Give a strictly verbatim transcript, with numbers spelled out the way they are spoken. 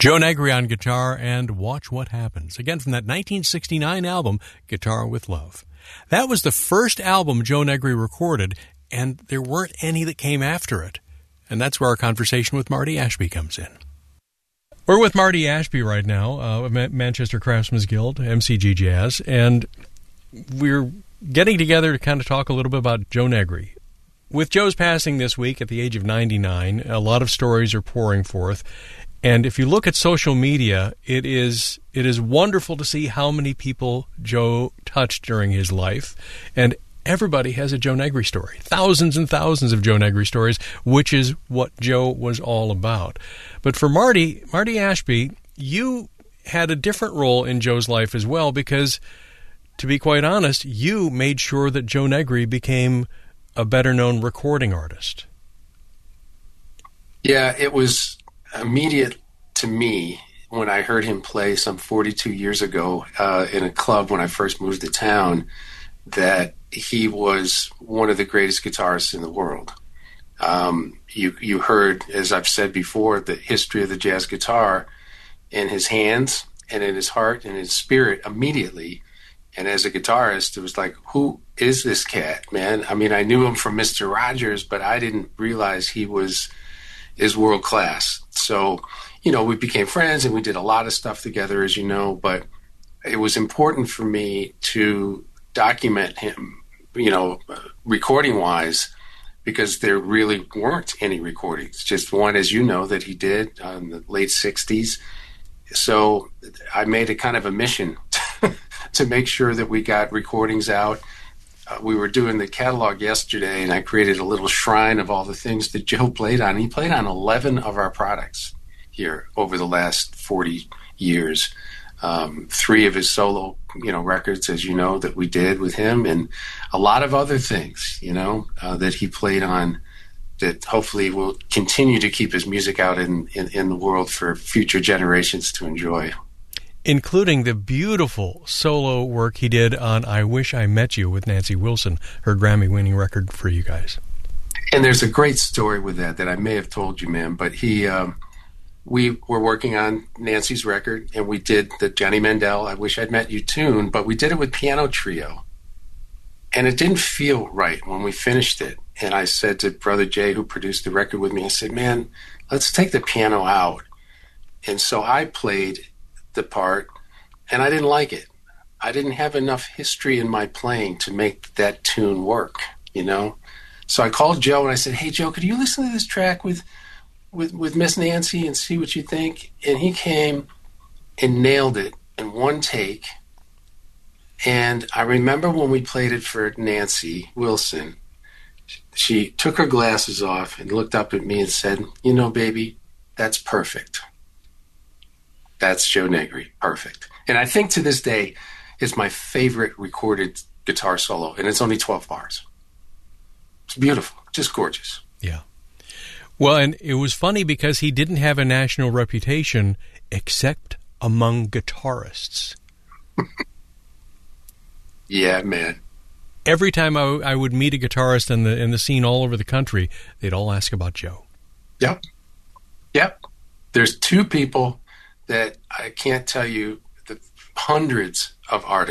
Joe Negri on guitar and Watch What Happens. Again, from that nineteen sixty-nine album, Guitar with Love. That was the first album Joe Negri recorded, and there weren't any that came after it. And that's where our conversation with Marty Ashby comes in. We're with Marty Ashby right now, uh, Manchester Craftsmen's Guild, M C G Jazz, and we're getting together to kind of talk a little bit about Joe Negri. With Joe's passing this week at the age of ninety-nine, a lot of stories are pouring forth. And if you look at social media, it is it is wonderful to see how many people Joe touched during his life. And everybody has a Joe Negri story. Thousands and thousands of Joe Negri stories, which is what Joe was all about. But for Marty, Marty Ashby, you had a different role in Joe's life as well because, to be quite honest, you made sure that Joe Negri became a better-known recording artist. Yeah, it was immediate to me when I heard him play some forty-two years ago uh, in a club when I first moved to town that he was one of the greatest guitarists in the world. Um, you you heard, as I've said before, the history of the jazz guitar in his hands and in his heart and his spirit immediately. And as a guitarist, it was like, who is this cat, man? I mean, I knew him from Mister Rogers, but I didn't realize he was is world class. So, you know, we became friends and we did a lot of stuff together, as you know, but it was important for me to document him, you know, recording wise, because there really weren't any recordings, just one, as you know, that he did uh, in the late sixties. So I made it kind of a mission to make sure that we got recordings out. Uh, we were doing the catalog yesterday, and I created a little shrine of all the things that Joe played on. He played on eleven of our products here over the last forty years. Um, three of his solo, you know, records, as you know, that we did with him, and a lot of other things, you know, uh, that he played on that hopefully will continue to keep his music out in, in, in the world for future generations to enjoy. Including the beautiful solo work he did on I Wish I Met You with Nancy Wilson, her Grammy-winning record for you guys. And there's a great story with that that I may have told you, man, but he, um, we were working on Nancy's record, and we did the Johnny Mandel I Wish I'd Met You tune, but we did it with piano trio. And it didn't feel right when we finished it. And I said to Brother Jay, who produced the record with me, I said, man, let's take the piano out. And so I played the part, and I didn't like it. I didn't have enough history in my playing to make that tune work, you know? So I called Joe and I said, hey, Joe, could you listen to this track with with, with Miss Nancy and see what you think? And he came and nailed it in one take. And I remember when we played it for Nancy Wilson, she took her glasses off and looked up at me and said, you know, baby, that's perfect. That's Joe Negri. Perfect. And I think to this day, it's my favorite recorded guitar solo, and it's only twelve bars. It's beautiful. Just gorgeous. Yeah. Well, and it was funny because he didn't have a national reputation except among guitarists. Yeah, man. Every time I, I would meet a guitarist in the in the scene all over the country, they'd all ask about Joe. Yep. Yep. There's two people that I can't tell you, the hundreds of artists